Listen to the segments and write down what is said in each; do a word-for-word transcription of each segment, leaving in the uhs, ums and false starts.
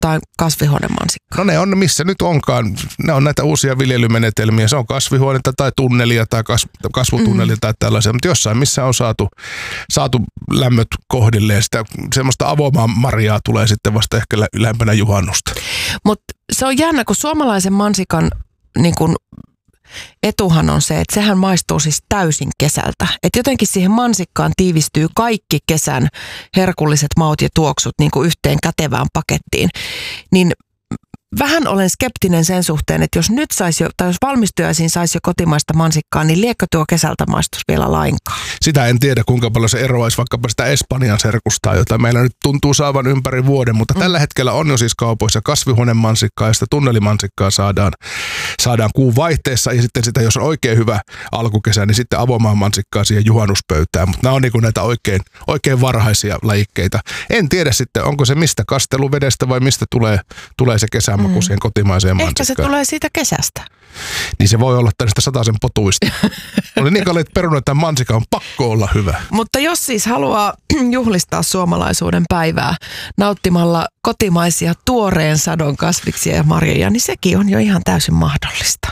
jotain kasvihuonemansikkaa? No ne on, missä nyt onkaan. Ne on näitä uusia viljelymenetelmiä. Se on kasvihuonetta tai tunnelia tai kas, kasvutunnelia mm. tai tällaisia. Mutta jossain, missä on saatu, saatu lämmöt kohdilleen. Sitä semmoista avomaan marjaa tulee sitten vasta ehkä lähempänä juhannusta. Mutta se on jännä, kun suomalaisen mansikan niin kun etuhan on se, että sehän maistuu siis täysin kesältä. Että jotenkin siihen mansikkaan tiivistyy kaikki kesän herkulliset maut ja tuoksut niin kuin yhteen kätevään pakettiin. Niin vähän olen skeptinen sen suhteen, että jos nyt saisi jo, tai jos valmistujaisiin saisi jo kotimaista mansikkaa, niin liekö tuo kesältä maistus vielä lainkaan? Sitä en tiedä, kuinka paljon se eroaisi vaikkapa sitä Espanjan serkustaa, jota meillä nyt tuntuu saavan ympäri vuoden, mutta mm. tällä hetkellä on jo siis kaupoissa kasvihuonemansikkaa ja sitä tunnelimansikkaa saadaan, saadaan kuun vaihteessa ja sitten sitä, jos on oikein hyvä alkukesä, niin sitten avomaan mansikkaa siihen juhannuspöytään, mutta nämä on niin kuin näitä oikein, oikein varhaisia lajikkeita. En tiedä sitten, onko se mistä kasteluvedestä vai mistä tulee, tulee se kesä. Mm. Siihen kotimaiseen mansikkaan. Ehkä se tulee siitä kesästä. Niin se voi olla tästä sataisen potuista. Oli niin kalliit perunat, että mansika on pakko olla hyvä. Mutta jos siis haluaa juhlistaa suomalaisuuden päivää nauttimalla kotimaisia tuoreen sadon kasviksia ja marjoja, niin sekin on jo ihan täysin mahdollista.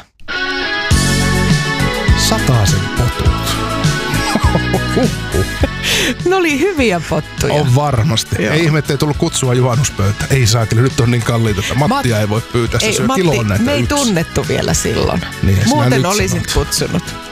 Sataisen potut. Ne oli hyviä pottuja. On varmasti. Joo. Ei ihme, ettei tullut kutsua juhannuspöytä. Ei saakeli, nyt on niin kalliita, että Mattia Mat- ei voi pyytää. Se ei, syö Matti, kiloon näitä me ei yksi. tunnettu vielä silloin. Niin, muuten olisit kutsunut.